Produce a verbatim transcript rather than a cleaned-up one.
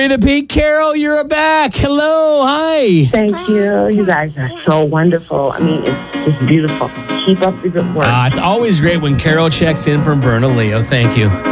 The Pete Carol, you're back. Hello, hi. Thank you. You guys are so wonderful. I mean, it's just beautiful. Keep up the good work. Uh, it's always great when Carol checks in from Bernalillo. Thank you.